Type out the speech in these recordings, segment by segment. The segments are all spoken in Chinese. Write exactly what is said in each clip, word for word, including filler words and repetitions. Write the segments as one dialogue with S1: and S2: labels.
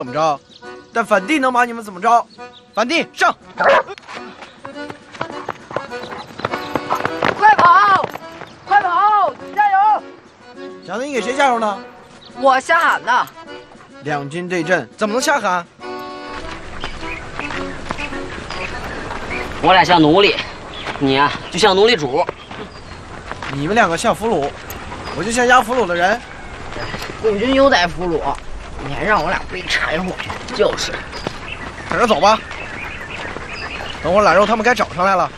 S1: 怎么着，但反帝能把你们怎么着？反帝上！
S2: 快跑！快跑！加油！
S1: 小子，你给谁加油呢？
S2: 我瞎喊的。
S1: 两军对阵，怎么能瞎喊？
S3: 我俩像奴隶，你呀、啊、就像奴隶主。
S1: 你们两个像俘虏，我就像押俘虏的人。
S2: 共军优待俘虏，你还让我俩背柴火。
S3: 就是。
S1: 赶着走吧，等会儿懒肉他们该找上来了。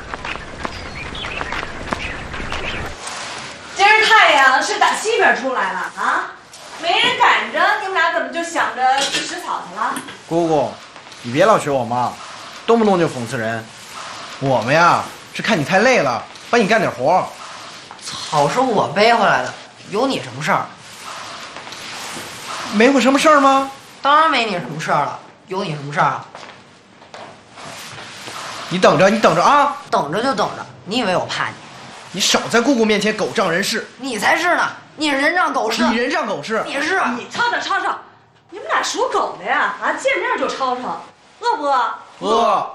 S4: 今儿太阳是打西边出来了啊，没人赶着，你们俩怎么就想着去拾草去了？
S1: 姑姑，你别老学我妈，动不动就讽刺人。我们呀是看你太累了，帮你干点活。
S2: 草是我背回来的，有你什么事儿？
S1: 没我什么事儿吗？
S2: 当然没你什么事儿了，有你什么事儿啊？
S1: 你等着，你等着啊！
S2: 等着就等着，你以为我怕你？
S1: 你少在姑姑面前狗仗人势。
S2: 你才是呢，你人仗狗势。
S1: 你人仗狗势。
S2: 你是。
S4: 你吵吵吵吵，你们俩属狗的呀？啊，见面就吵吵，饿不饿？
S1: 饿。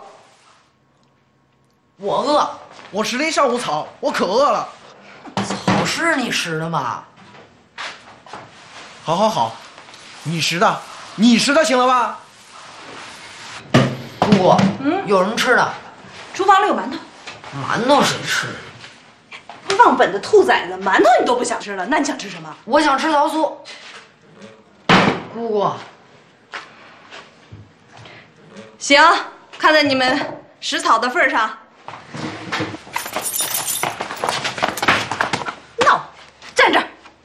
S2: 我饿。
S1: 我拾了一上午草，我可饿了。
S2: 草是你拾的吗？
S1: 好好好，你拾的，你拾的行了吧？
S2: 姑姑，嗯，有什么吃的？
S4: 厨房里有馒头。
S2: 馒头谁吃？
S4: 忘本的兔崽子，馒头你都不想吃了，那你想吃什么？
S2: 我想吃桃酥。姑姑，
S4: 行，看在你们拾草的份上，